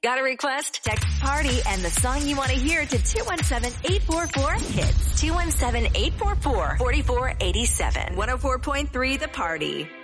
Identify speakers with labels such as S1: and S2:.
S1: Got a request? Text Party and the song you want to hear to 217-844-HITS. 217-844-4487. 104.3 The Party.